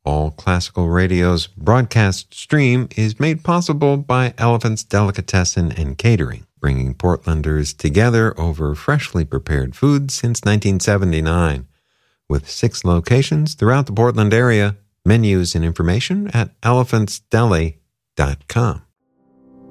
All Classical Radio's broadcast stream is made possible by Elephant's Delicatessen and Catering, bringing Portlanders together over freshly prepared food since 1979. With 6 locations throughout the Portland area, menus and information at elephantsdeli.com.